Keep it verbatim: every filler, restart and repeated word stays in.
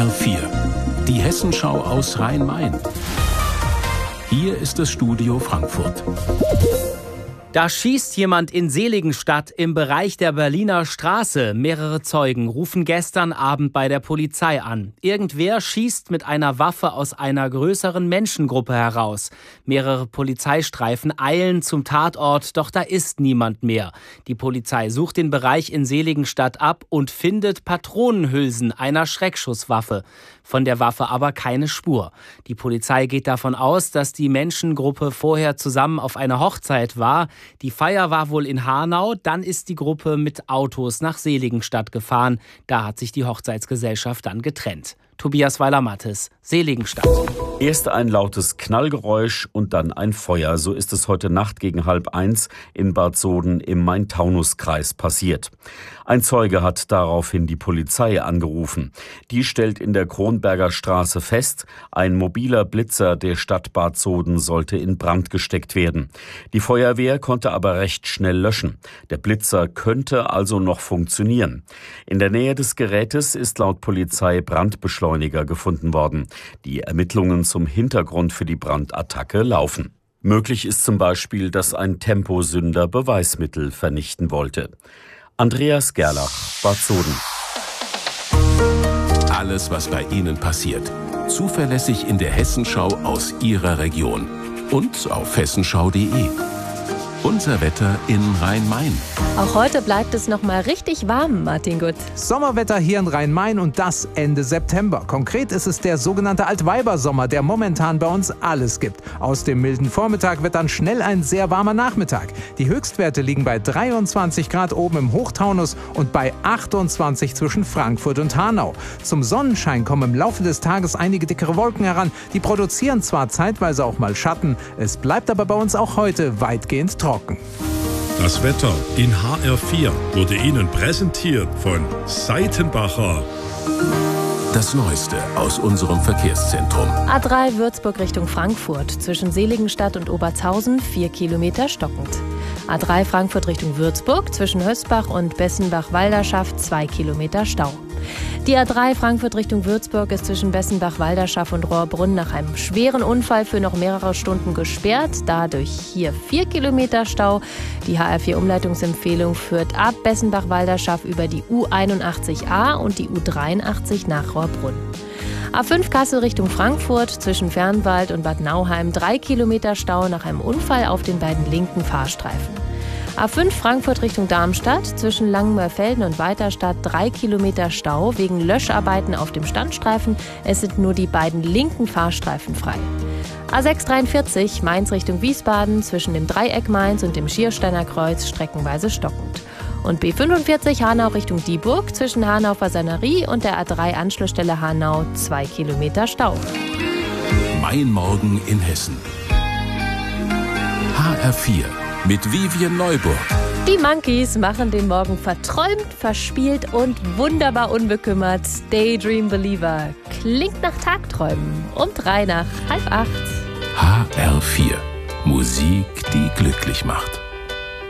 R vier, die Hessenschau aus Rhein-Main. Hier ist das Studio Frankfurt. Da schießt jemand in Seligenstadt im Bereich der Berliner Straße. Mehrere Zeugen rufen gestern Abend bei der Polizei an. Irgendwer schießt mit einer Waffe aus einer größeren Menschengruppe heraus. Mehrere Polizeistreifen eilen zum Tatort, doch da ist niemand mehr. Die Polizei sucht den Bereich in Seligenstadt ab und findet Patronenhülsen einer Schreckschusswaffe. Von der Waffe aber keine Spur. Die Polizei geht davon aus, dass die Menschengruppe vorher zusammen auf einer Hochzeit war. Die Feier war wohl in Hanau, dann ist die Gruppe mit Autos nach Seligenstadt gefahren. Da hat sich die Hochzeitsgesellschaft dann getrennt. Tobias Weiler-Mattes, Seligenstadt. Erst ein lautes Knallgeräusch und dann ein Feuer. So ist es heute Nacht gegen halb eins in Bad Soden im Main-Taunus-Kreis passiert. Ein Zeuge hat daraufhin die Polizei angerufen. Die stellt in der Kronberger Straße fest, ein mobiler Blitzer der Stadt Bad Soden sollte in Brand gesteckt werden. Die Feuerwehr konnte aber recht schnell löschen. Der Blitzer könnte also noch funktionieren. In der Nähe des Gerätes ist laut Polizei Brandbeschleuniger gefunden worden. Die Ermittlungen zum Hintergrund für die Brandattacke laufen. Möglich ist zum Beispiel, dass ein Temposünder Beweismittel vernichten wollte. Andreas Gerlach, Bad Soden. Alles, was bei Ihnen passiert. Zuverlässig in der Hessenschau aus Ihrer Region. Und auf hessenschau punkt de. Unser Wetter in Rhein-Main. Auch heute bleibt es noch mal richtig warm, Martin Gut. Sommerwetter hier in Rhein-Main und das Ende September. Konkret ist es der sogenannte Altweibersommer, der momentan bei uns alles gibt. Aus dem milden Vormittag wird dann schnell ein sehr warmer Nachmittag. Die Höchstwerte liegen bei dreiundzwanzig Grad oben im Hochtaunus und bei achtundzwanzig zwischen Frankfurt und Hanau. Zum Sonnenschein kommen im Laufe des Tages einige dickere Wolken heran. Die produzieren zwar zeitweise auch mal Schatten, es bleibt aber bei uns auch heute weitgehend trocken. Das Wetter in H R vier wurde Ihnen präsentiert von Seitenbacher. Das Neueste aus unserem Verkehrszentrum. A drei Würzburg Richtung Frankfurt. Zwischen Seligenstadt und Obertshausen vier Kilometer stockend. A drei Frankfurt Richtung Würzburg. Zwischen Hösbach und Bessenbach-Walderschaft zwei Kilometer Stau. Die A drei Frankfurt Richtung Würzburg ist zwischen Bessenbach-Walderschaft und Rohrbrunn nach einem schweren Unfall für noch mehrere Stunden gesperrt. Dadurch hier vier Kilometer Stau. Die H R vier Umleitungsempfehlung führt ab Bessenbach-Walderschaft über die U einundachtzig a und die U dreiundachtzig nach Rohrbrunn. A fünf Kassel Richtung Frankfurt, zwischen Fernwald und Bad Nauheim drei Kilometer Stau nach einem Unfall auf den beiden linken Fahrstreifen. A fünf Frankfurt Richtung Darmstadt, zwischen Langenmörfelden und Weiterstadt drei Kilometer Stau wegen Löscharbeiten auf dem Standstreifen. Es sind nur die beiden linken Fahrstreifen frei. A sechs dreiundvierzig Mainz Richtung Wiesbaden, zwischen dem Dreieck Mainz und dem Schiersteiner Kreuz streckenweise stockend. Und B fünfundvierzig Hanau Richtung Dieburg, zwischen Hanau Fasanerie und der A drei Anschlussstelle Hanau zwei Kilometer Stau. Mein Morgen in Hessen. H R vier mit Vivian Neuburg. Die Monkeys machen den Morgen verträumt, verspielt und wunderbar unbekümmert. Daydream Believer klingt nach Tagträumen. Um drei nach halb acht. H R vier. Musik, die glücklich macht.